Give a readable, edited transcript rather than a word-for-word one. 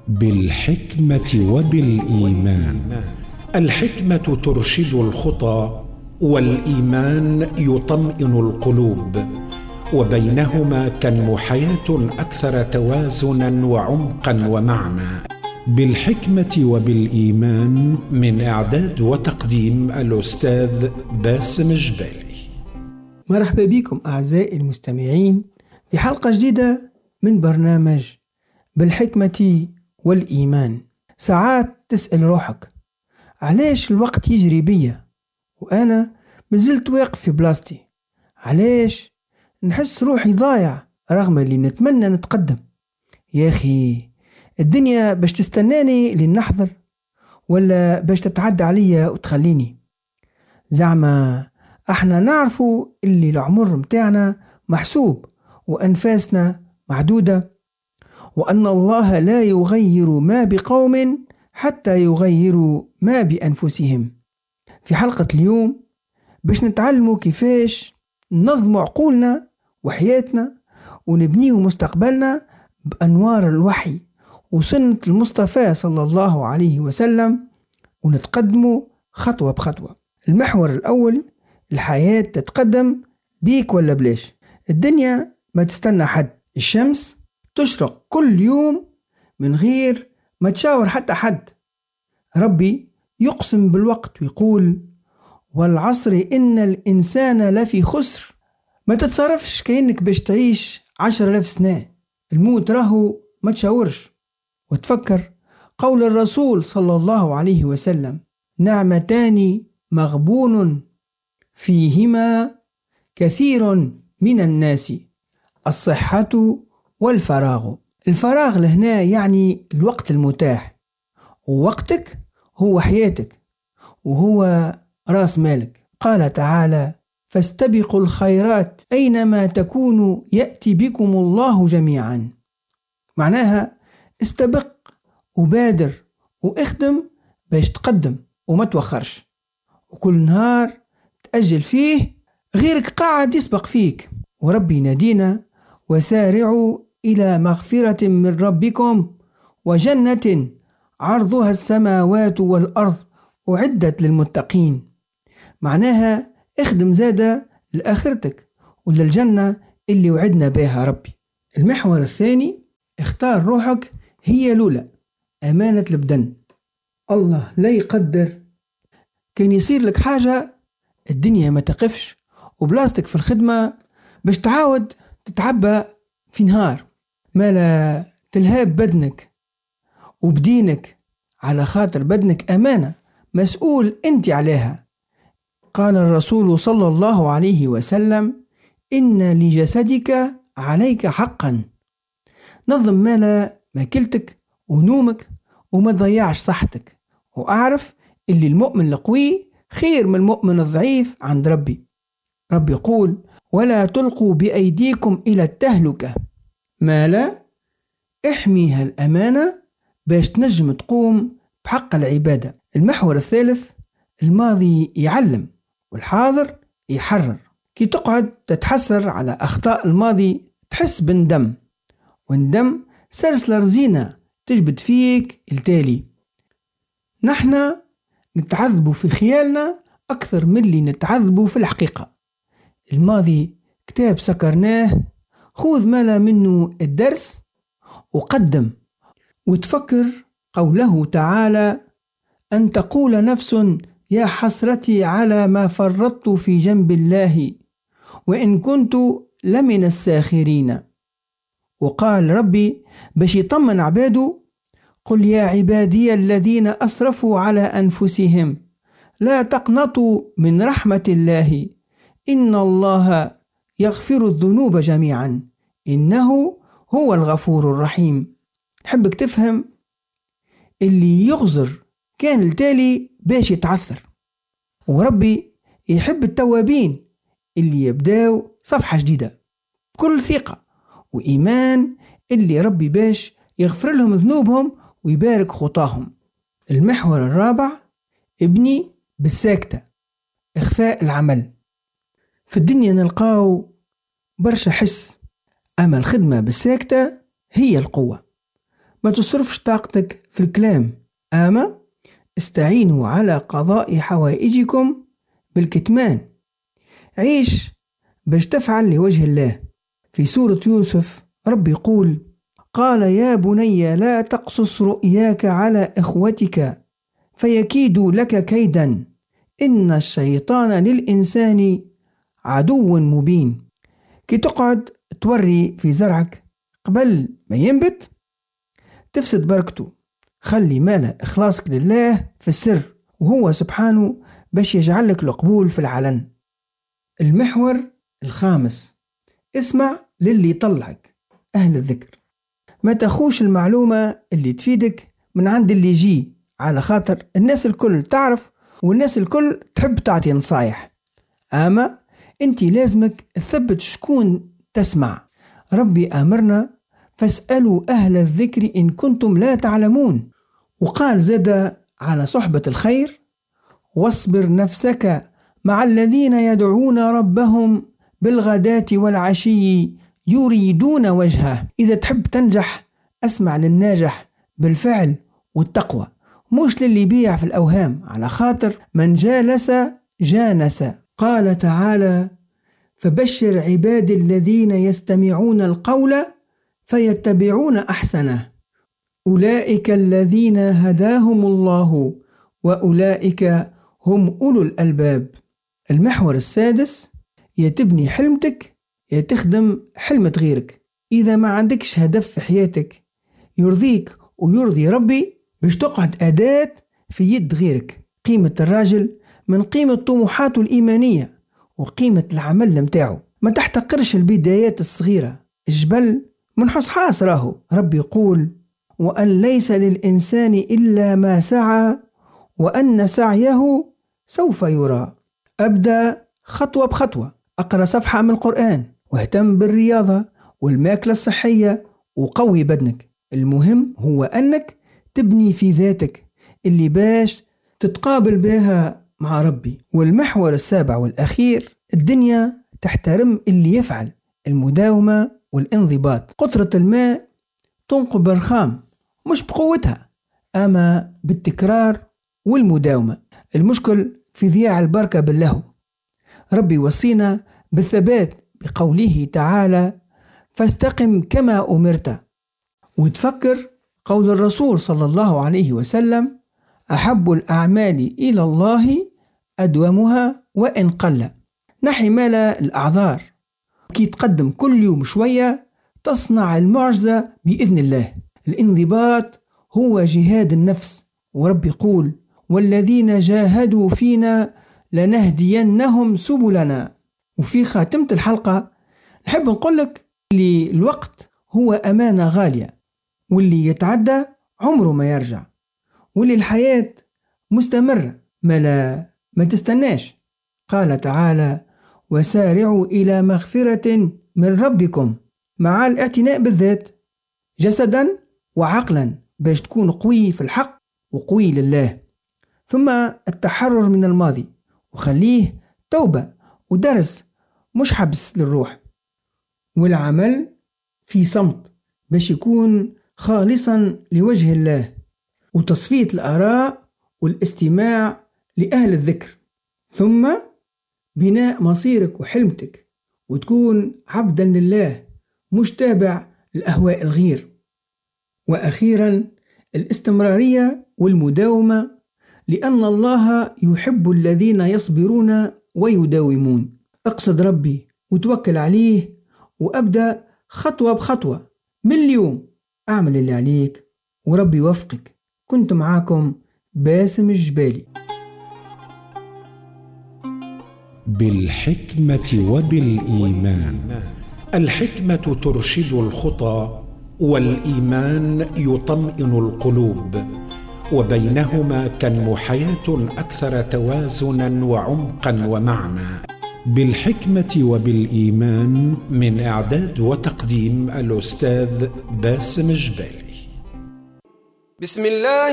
بالحكمة وبالإيمان. الحكمة ترشد الخطى، والإيمان يطمئن القلوب، وبينهما تنمو حياة أكثر توازنا وعمقا ومعنى. بالحكمة وبالإيمان، من إعداد وتقديم الأستاذ باسم الجبالي. مرحبا بكم أعزائي المستمعين في حلقة جديدة من برنامج بالحكمة والإيمان. ساعات تسأل روحك علاش الوقت يجري بيا وأنا مازلت واقف في بلاستي؟ علاش نحس روحي ضايع رغم اللي نتمنى نتقدم؟ يا أخي، الدنيا باش تستناني لنحضر ولا باش تتعدى عليا وتخليني؟ زعما احنا نعرفوا اللي العمر متاعنا محسوب وأنفاسنا معدودة، وأن الله لا يغير ما بقوم حتى يغيروا ما بأنفسهم. في حلقة اليوم باش نتعلموا كيفاش ننظم عقولنا وحياتنا ونبنيه مستقبلنا بأنوار الوحي وسنة المصطفى صلى الله عليه وسلم، ونتقدموا خطوة بخطوة. المحور الأول: الحياة تتقدم بيك ولا بلاش. الدنيا ما تستنى حد، الشمس تشرق كل يوم من غير ما تشاور حتى حد. ربي يقسم بالوقت ويقول: والعصر إن الإنسان لفي خسر. ما تتصرفش كأنك باش تعيش 10,000 سنة، الموت راهو ما تشاورش. وتفكر قول الرسول صلى الله عليه وسلم: نعمتان مغبون فيهما كثير من الناس، الصحة والفراغ. الفراغ لهنا يعني الوقت المتاح، ووقتك هو حياتك وهو راس مالك. قال تعالى: فاستبقوا الخيرات أينما تكونوا يأتي بكم الله جميعا. معناها استبق وبادر واخدم باش تقدم وما توخرش، وكل نهار تأجل فيه غيرك قاعد يسبق فيك. وربي ينادينا: وسارعوا إلى مغفرة من ربكم وجنة عرضها السماوات والأرض أعدت للمتقين. معناها اخدم زادة لآخرتك وللجنة اللي وعدنا بها ربي. المحور الثاني: اختار روحك هي لولا أمانة البدن. الله لا يقدر كان يصير لك حاجة الدنيا ما تقفش وبلاستك في الخدمة باش تعاود تتعبى في نهار، ما لا تلهاب بدنك وبدينك، على خاطر بدنك أمانة مسؤول أنت عليها. قال الرسول صلى الله عليه وسلم: إن لجسدك عليك حقا. نظم مالا ماكلتك ونومك وما تضيعش صحتك، وأعرف اللي المؤمن القوي خير من المؤمن الضعيف عند ربي. ربي يقول: ولا تلقوا بأيديكم إلى التهلكة. مالا احمي هالأمانة باش تنجم تقوم بحق العبادة. المحور الثالث: الماضي يعلم والحاضر يحرر. كي تقعد تتحسر على أخطاء الماضي تحس بندم، والندم سلسلة رزينة تجبد فيك التالي. نحن نتعذبوا في خيالنا أكثر من اللي نتعذبوا في الحقيقة. الماضي كتاب سكرناه، خذ مالا منه الدرس وقدم. وتفكر قوله تعالى: أن تقول نفس يا حسرتي على ما فرطت في جنب الله وإن كنت لمن الساخرين. وقال ربي باش يطمن عباده: قل يا عبادي الذين أسرفوا على أنفسهم لا تقنطوا من رحمة الله إن الله يغفر الذنوب جميعا إنه هو الغفور الرحيم. حبك تفهم اللي يغزر كان التالي باش يتعثر، وربي يحب التوابين اللي يبداو صفحة جديدة بكل ثقة وإيمان، اللي ربي باش يغفر لهم ذنوبهم ويبارك خطاهم. المحور الرابع: ابني بالساكتة، إخفاء العمل. في الدنيا نلقاو برشا حس، أما الخدمة بالساكتة هي القوة. ما تصرفش طاقتك في الكلام، أما استعينوا على قضاء حوائجكم بالكتمان. عيش باش تفعل لوجه الله. في سورة يوسف رب يقول: قال يا بني لا تقصص رؤياك على إخوتك فيكيدوا لك كيدا إن الشيطان للإنسان عدو مبين. كي تقعد توري في زرعك قبل ما ينبت تفسد بركته. خلي ماله إخلاصك لله في السر، وهو سبحانه باش يجعلك القبول في العلن. المحور الخامس: اسمع للي يطلعك، أهل الذكر. ما تخوش المعلومة اللي تفيدك من عند اللي يجي، على خاطر الناس الكل تعرف والناس الكل تحب تعطي نصايح، أما انت لازمك تثبت شكون تسمع. ربي أمرنا: فاسألوا أهل الذكر إن كنتم لا تعلمون. وقال زاد على صحبة الخير: واصبر نفسك مع الذين يدعون ربهم بالغداة والعشي يريدون وجهه. إذا تحب تنجح أسمع للناجح بالفعل والتقوى، مش للي يبيع في الأوهام، على خاطر من جالس جانس. قال تعالى: فبشر عباد الذين يستمعون القول فيتبعون أحسنه أولئك الذين هداهم الله وأولئك هم أولو الألباب. المحور السادس: يا تبني حلمتك يا تخدم حلمة غيرك. إذا ما عندكش هدف في حياتك يرضيك ويرضي ربي، باش تقعد أداة في يد غيرك. قيمة الراجل من قيمة طموحاته الإيمانية وقيمة العمل متاعه. ما تحتقرش البدايات الصغيرة، الجبل من حصحاص راهو. ربي يقول: وأن ليس للإنسان إلا ما سعى وأن سعيه سوف يرى. أبدأ خطوة بخطوة، أقرأ صفحة من القرآن، واهتم بالرياضة والماكلة الصحية، وقوي بدنك. المهم هو أنك تبني في ذاتك اللي باش تتقابل بها مع ربي. والمحور السابع والأخير: الدنيا تحترم اللي يفعل، المداومة والانضباط. قطرة الماء تنقب برخام مش بقوتها، أما بالتكرار والمداومة. المشكل في ضياع البركة باللهو. ربي وصينا بالثبات بقوله تعالى: فاستقم كما أمرت. وتفكر قول الرسول صلى الله عليه وسلم: أحب الأعمال إلى الله أدومها وإن قل. نحي مال الأعذار، كي تقدم كل يوم شوية تصنع المعجزة بإذن الله. الانضباط هو جهاد النفس، ورب يقول: والذين جاهدوا فينا لنهدينهم سبلنا. وفي خاتمة الحلقة نحب نقولك اللي الوقت هو أمانة غالية، واللي يتعدى عمره ما يرجع، واللي الحياة مستمرة ما تستناش. قال تعالى: وسارعوا إلى مغفرة من ربكم، مع الاعتناء بالذات جسدا وعقلا باش تكون قوي في الحق وقوي لله. ثم التحرر من الماضي وخليه توبة ودرس مش حبس للروح. والعمل في صمت باش يكون خالصا لوجه الله، وتصفية الآراء والاستماع لأهل الذكر. ثم بناء مصيرك وحلمتك وتكون عبدا لله مش تابع لأهواء الغير. وأخيرا الاستمرارية والمداومة، لأن الله يحب الذين يصبرون ويداومون. اقصد ربي وتوكل عليه، وأبدأ خطوة بخطوة. من اليوم أعمل اللي عليك وربي يوفقك. كنت معاكم باسم الجبالي. بالحكمة وبالإيمان. الحكمة ترشد الخطى، والإيمان يطمئن القلوب، وبينهما تنمو حياة أكثر توازنا وعمقا ومعنى. بالحكمة وبالإيمان، من إعداد وتقديم الأستاذ باسم الجبالي. بسم الله